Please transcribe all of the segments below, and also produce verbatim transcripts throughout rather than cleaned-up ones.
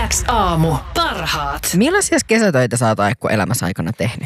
X-aamu. Parhaat. Millaisia kesätöitä sä oot Aikku elämässä aikana tehnyt?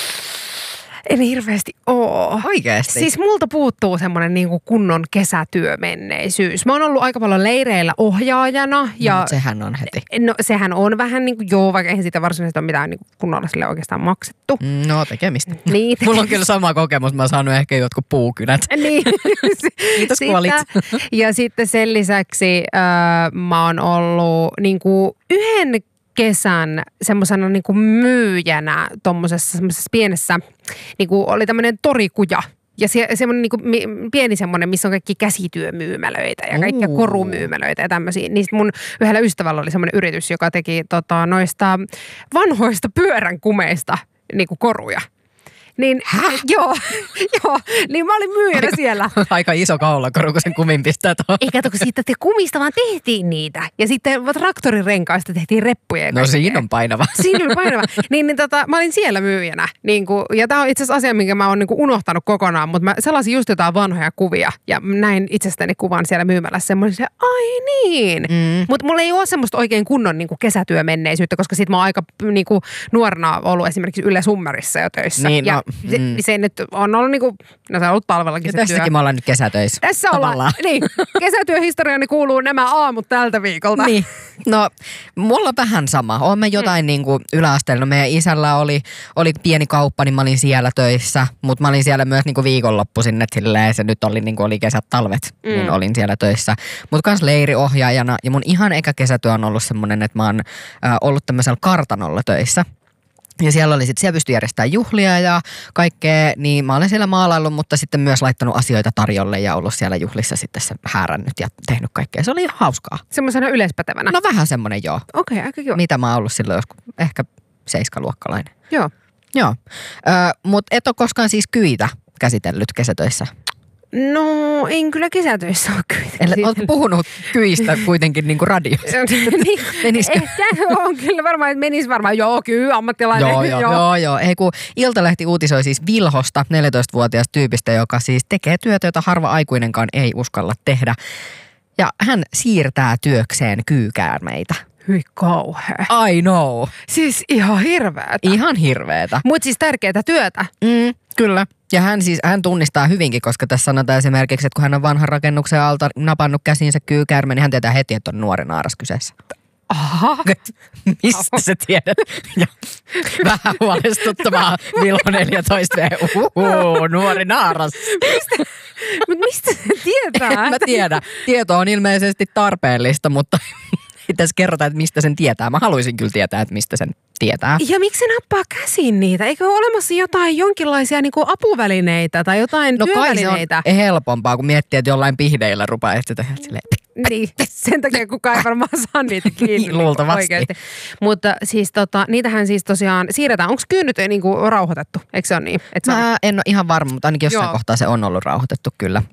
En hirveästi oo. Oikeesti? Siis multa puuttuu semmoinen niinku kunnon kesätyömenneisyys. Mä oon ollut aika paljon leireillä ohjaajana. Ja no, sehän on heti. No sehän on vähän niin kuin, joo, vaikka eihän siitä varsinaisesti ole mitään niin kunnolla sille oikeastaan maksettu. No tekemistä. Niin. Mulla on kyllä sama kokemus, mä oon saanut ehkä jotkut puukynät. Niin. Kiitos kun olit. Ja sitten sen lisäksi äh, mä oon ollut niin kuin yhden kesän semmoisena niin kuin myyjänä tommosessa semmoisessa pienessä, niin kuin oli tämmöinen torikuja. Ja se, semmoinen niin kuin pieni semmoinen, missä on kaikki käsityömyymälöitä ja kaikkia Ooh. korumyymälöitä ja tämmöisiä. Niin mun yhdellä ystävällä oli semmoinen yritys, joka teki tota, noista vanhoista pyöränkumeista niin kuin koruja. Niin, joo, joo, niin mä olin myyjänä aika, siellä. Aika iso kaulakoru, kun sen kumin pistää tuohon. Ei kato, kun siitä te kumista vaan tehtiin niitä. Ja sitten traktorirenkaista tehtiin reppuja. No siinä on painava. Siinä on painava. Niin, niin tota, mä olin siellä myyjänä. Niin kuin, ja tää on itse asiassa asia, minkä mä oon niin kuin unohtanut kokonaan. Mutta mä selasin just jotain vanhoja kuvia. Ja näin itsestäni kuvan siellä myymälässä. Ja mä olin se, ai niin. Mm. Mutta mulla ei ole semmoista oikein kunnon niin kuin kesätyömenneisyyttä. Koska sit mä oon aika niin kuin nuorena ollut esimerkiksi Yle Summerissa jo töissä. Niin, ja no, se, mm. se nyt on ollut niinku, no se on ollut talvellakin ja se tässäkin työ. me ollaan nyt kesätöissä. Tässä ollaan, tavallaan. niin. Kesätyöhistoriani kuuluu nämä aamut tältä viikolta. Niin. No, mulla on vähän sama. Olemme jotain mm. niin kuin yläasteella. No, meidän isällä oli, oli pieni kauppa, niin mä olin siellä töissä. Mutta mä olin siellä myös niin kuin viikonloppuisin, että silleen se nyt oli, niin kuin oli kesät, talvet, mm. niin olin siellä töissä. Mutta kans leiriohjaajana. Ja mun ihan eka kesätyö on ollut semmoinen, että mä oon äh, ollut tämmöisellä kartanolla töissä. Ja siellä oli sitten, siellä pystyi järjestämään juhlia ja kaikkea, niin mä olen siellä maalaillut, mutta sitten myös laittanut asioita tarjolle ja ollut siellä juhlissa sitten se häärännyt ja tehnyt kaikkea. Se oli ihan hauskaa. Semmoisena yleispätevänä? No vähän semmoinen joo. Okei, okay, aika kiva. Mitä mä oon ollut silloin joskus, ehkä seiskaluokkalainen. Joo. Joo, ö, mutta et ole koskaan siis kyitä käsitellyt kesätöissä? No, en kyllä kesätöissä ole kyitä. Eli olet puhunut kyistä kuitenkin niin kuin radiossa. niin, Menisikö? Ehkä on kyllä varmaan, että menisi varmaan. Joo, kyllä, ammattilainen. Joo, joo, joo. joo, joo. Ei kun Iltalehti uutisoi siis Vilhosta, neljätoistavuotias tyypistä, joka siis tekee työtä, jota harva aikuinenkaan ei uskalla tehdä. Ja hän siirtää työkseen kyykäärmeitä. Hyi kauhea. I know. Siis ihan hirveetä. Ihan hirveetä. Mutta siis tärkeää työtä. Mm, kyllä. Ja hän siis, hän tunnistaa hyvinkin, koska tässä sanotaan esimerkiksi, että kun hän on vanhan rakennuksen alta napannut käsinsä kyykäärme, niin hän tietää heti, että on nuori naaras kyseessä. Aha. Mistä sä tiedät? Ja vähän huolestuttavaa. Vilho neljätoista Uhu, nuori naaras. Mistä? Mutta mistä se tietää? En mä tiedä. Tieto on ilmeisesti tarpeellista, mutta ei tässä kerrota, että mistä sen tietää. Mä haluaisin kyllä tietää, että mistä sen tietää. Ja miksi se nappaa käsiin niitä? Eikö ole olemassa jotain jonkinlaisia niin kuin apuvälineitä tai jotain no työvälineitä? No kai se on helpompaa, kun miettii, että jollain pihdeillä rupeaa etsitä silleen. Niin, sen takia kukaan ei varmaan saa niitä kiinni. Luultavasti. Oikeasti. Mutta siis tota, niitähän siis tosiaan siirretään. Onko kyynyt niin kuin rauhoitettu? Eikö se ole niin? Että Mä se on... en ole ihan varma, mutta ainakin jossain Joo. kohtaa se on ollut rauhoitettu kyllä.